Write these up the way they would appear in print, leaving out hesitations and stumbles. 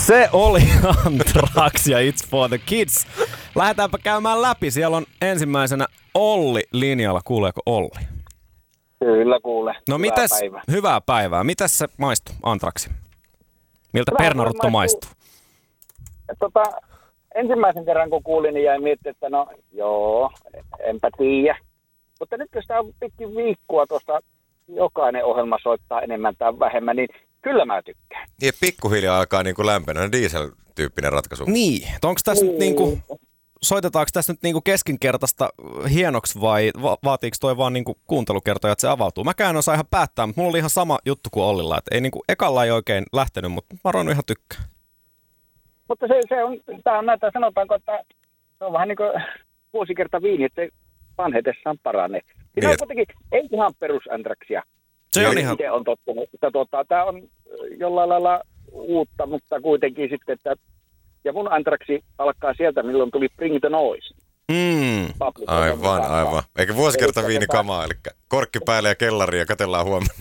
Se oli Anthrax ja It's for the Kids. Lähdetäänpä käymään läpi. Siellä on ensimmäisenä Olli linjalla. Kuuleeko Olli? Kyllä kuule. No mitäs? Päivää. Hyvää päivää. Mitäs se maistuu, Anthraxi? Miltä Pernarutto maistuu? Ensimmäisen kerran kun kuulin, niin jäin miettimään, että no joo, enpä tiedä. Mutta nyt kun sitä on pitkin viikkoa tuosta jokainen ohjelma soittaa enemmän tai vähemmän, niin kyllä mä tykkään. Ja pikkuhiljaa alkaa niinku lämpenä diesel-tyyppinen ratkaisu. Niin, onko tässä nyt niinku, soitetaanko tässä nyt niinku keskinkertaista hienoksi vai vaatiiko toi vaan niinku kuuntelukertoja, että se avautuu? Mäkään en osaa ihan päättää, mutta mulla oli ihan sama juttu kuin Ollilla, että ei niinku ekalla ei oikein lähtenyt, mutta mä oon ihan tykkää. Mutta tää on näitä, sanotaanko, että se on vähän niin kuin vuosikerta viini, että vanhetessaan paranee. Siinä on kuitenkin, ei ihan perusanthraxia. Se on ihan... Itse on tottunut, että tämä on jollain lailla uutta, mutta kuitenkin sitten, että ja mun anthraxi alkaa sieltä, milloin tuli Bring the Noise. Aivan. Eikä vuosikerta viini kamaa, eli korkki päälle ja kellari ja katsellaan huomenna.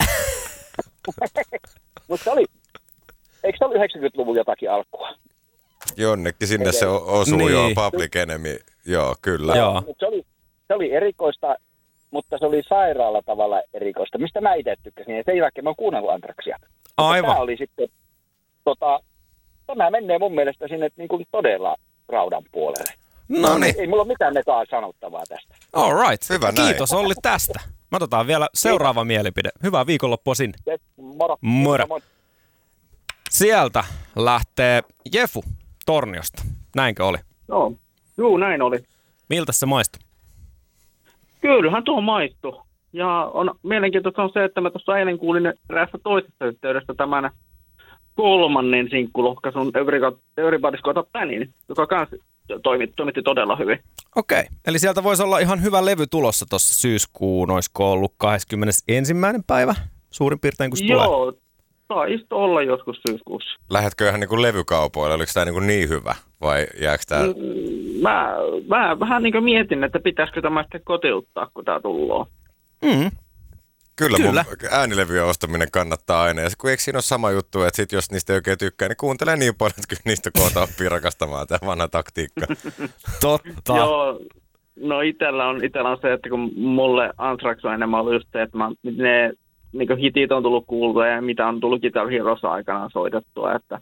Mutta eikö se ollut 90-luvun jotakin alkua? Jonnekin sinne se osuu niin. Jo Public Enemy, joo kyllä. Joo. Se oli erikoista, mutta se oli sairaalla tavalla erikoista, mistä mä itse tykkäsin. Ja sen jälkeen mä oon kuunnellut Anthraxia. Aivan. Tämä oli sitten, tämä menee mun mielestä sinne niin kuin todella raudan puolelle. No niin. Ei mulla ole mitään nekaan sanottavaa tästä. All right. Hyvä näin. Kiitos Olli tästä. Mä otetaan vielä seuraava mielipide. Hyvää viikonloppua sinne. Moro. Sieltä lähtee Jefu Torniosta. Näinkö oli? Joo, näin oli. Miltä se maistui? Kyllähän tuo maistui. Ja on mielenkiintoista on se, että mä tuossa eilen kuulin eräässä toisessa yhteydessä tämän kolmannen sinkkulohkaisun Everybody's Got a Planin, joka kanssa toimitti todella hyvin. Okei, eli sieltä voisi olla ihan hyvä levy tulossa tuossa syyskuun, olisiko ollut 21. päivä suurin piirtein, kun se tulee? Joo, taisi olla joskus syyskuussa. Lähetkö ihan niin kuin levykaupoille, oliko tämä niin hyvä vai jääkö tämä? Mä vähän niin kuin mietin, että pitäisikö tämä sitten kotiuttaa, kun tämä tullaan. Kyllä. Mun äänilevyjen ostaminen kannattaa aina. Ja kun eikö siinä ole sama juttu, että sit jos niistä ei oikein tykkää, niin kuuntelee niin paljon, että kyllä niistä kootaan oppii rakastamaan. Tämä vanha taktiikka. Totta. Joo, no itellä on se, että kun mulle Anthrax on enemmän ollut just se, että ne niin hitit on tullut kuultua ja mitä on tullut Guitar Heroes aikanaan soitettua. Että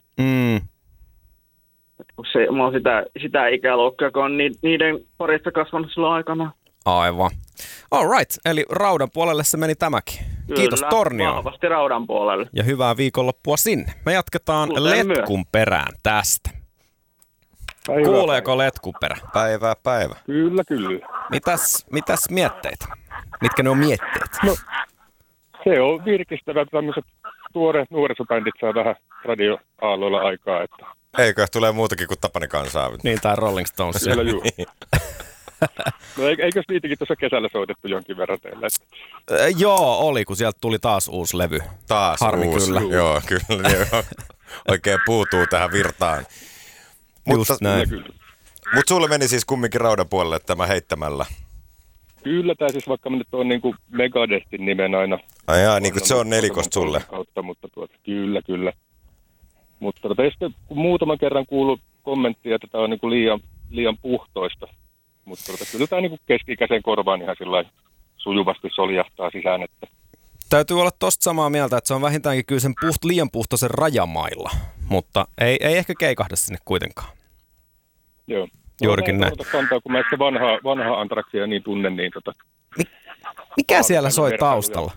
kun mä oon sitä ikäluokkaa, kun on niiden parissa kasvanut silloin aikana. Aivan. All right, eli raudan puolelle se meni tämäkin. Kyllä, kiitos Tornioon. Vahvasti raudan puolelle. Ja hyvää viikonloppua sinne. Me jatketaan letkun perään tästä. Kuuleeko letkun perä? Päivä. Kyllä. Mitäs mietteitä? Mitkä ne on mietteet? No, se on virkistävä, että tämmöiset tuoreet nuorisobändit saa vähän radioaalloilla aikaa. Että... Eikö, tulee muutakin kuin Tapani kansaa. Niin, tai Rolling Stones. Kyllä juu. No eikös niitäkin tuossa kesällä soitettu jonkin verran teille? Joo, oli, kun sieltä tuli taas uusi levy. Taas harmi uusi. Kyllä. Joo, kyllä. Oikein puutuu tähän virtaan. Just näin. Mutta sulle meni siis kumminkin raudan puolelle tämä heittämällä. Kyllä, tämä siis vaikka mä nyt on niin kuin Megadethin nimen aina. Niin kuin se on nelikosta sulle. Kautta, mutta kyllä. Mutta sitten muutaman kerran kuullut kommenttia, että tämä on niin kuin liian puhtoista. Mutta kyllä tämä niin keski-ikäisen korvaan ihan sillä sujuvasti soljahtaa sisään. Että... Täytyy olla tosta samaa mieltä, että se on vähintäänkin kyllä sen liian puhtoisen rajamailla, mutta ei ehkä keikahda sinne kuitenkaan. Joo. Juurikin näin. Kantaa, kun mä ehkä vanhaa Anthraxia niin tunnen, niin Mikä siellä soi taustalla?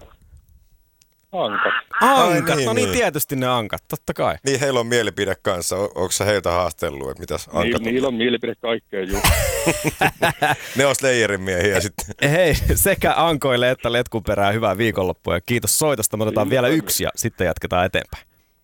Ankat, no niin tietysti ne ankat, totta kai. Niin heillä on mielipide kanssa, onko sä heiltä haastellut, että mitäs ankat niillä on mielipide kaikkeen, juu. Ne on Slayerin miehiä sitten. Hei, sekä ankoille että letkun perään hyvää viikonloppua ja kiitos soitosta, me otetaan vielä yksi ja sitten jatketaan eteenpäin.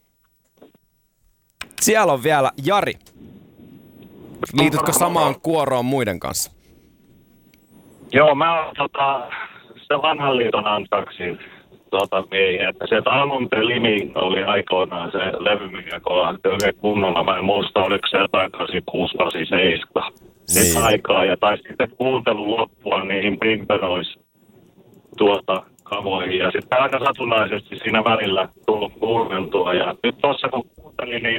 Siellä on vielä Jari. Liitytkö samaan kuoroon muiden kanssa? Joo, mä oon se vanhan liiton Anthraxin miehiä, että se Almond Limi oli aikoinaan se levy, mikä kolahti oikein kunnolla. Mä en muista, oliko se jotain 86, 87. Niin. Aikaa, ja tai sitten kuuntelun loppua niihin Bring the Noise kavoihin. Ja sitten aika satunnaisesti siinä välillä tullut kuunneltua. Ja nyt tuossa kun kuuntelin, niin hetken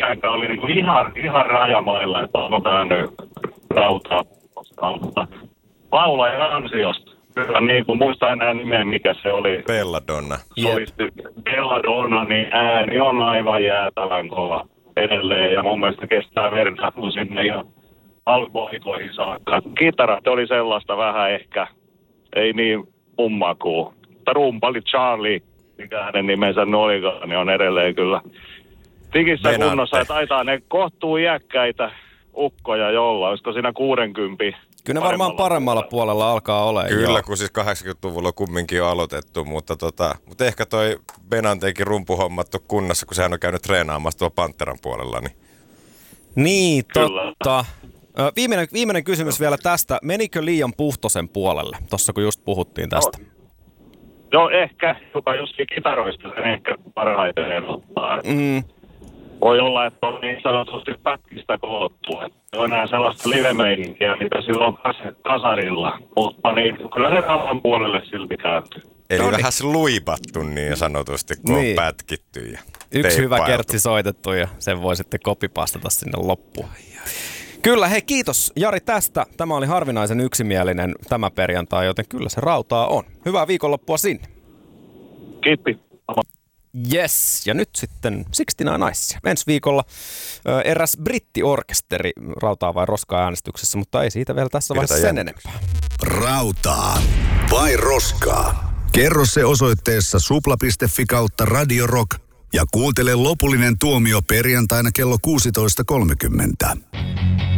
ikänkään oli niinku ihan rajamailla, että onko tää nyt rautaa. Mutta laulajan ansiosta. Kyllä niin kuin muista enää nimeä, mikä se oli. Belladonna. Solisti Belladonna, niin ääni on aivan jäätävän kova edelleen. Ja mun mielestä kestää vertailu sinne ihan alkuaikoihin saakka. Kitarat oli sellaista vähän ehkä, ei niin mummakuu. Rumpali Charlie, mikä hänen nimensä olikaan, niin on edelleen kyllä tikissä Venante. kunnossa. Ja taitaa ne kohtuu iäkkäitä ukkoja jolla. Olisiko siinä 60? Kyllä ne varmaan paremmalla puolella alkaa olemaan. Kyllä, joo. kun siis 80-luvulla kumminkin on aloitettu, mutta ehkä toi Benanteenkin rumpuhommat on kunnossa, kun sehän on käynyt treenaamassa tuolla Panteran puolella. Niin, Kyllä. totta. Viimeinen kysymys vielä tästä. Menikö liian Puhtosen puolelle, tuossa kun just puhuttiin tästä? Joo, ehkä, joka justiin kitaroista sen ehkä parhaiten erottaa. Voi olla, että on niin sanotusti pätkistä koottu. Että on enää sellaista live-meininkiä, mitä silloin kasarilla. Mutta niin, kyllä se rauhan puolelle silti kääntyy. Eli vähän se luibattu niin sanotusti, kun Niin. on pätkitty ja Yksi hyvä teippailtu. kertsi soitettu ja sen voi sitten kopipastata sinne loppuun. Kyllä, hei kiitos Jari tästä. Tämä oli harvinaisen yksimielinen tämä perjantai, joten kyllä se rautaa on. Hyvää viikonloppua sinne. Kiitti. Yes, ja nyt sitten 69 Nicesia. Ensi viikolla eräs brittiorkesteri rautaa vai roskaa äänestyksessä, mutta ei siitä vielä tässä vaiheessa sen enempää. Rautaa vai roskaa? Kerro se osoitteessa supla.fi/Radio Rock ja kuuntele lopullinen tuomio perjantaina kello 16.30.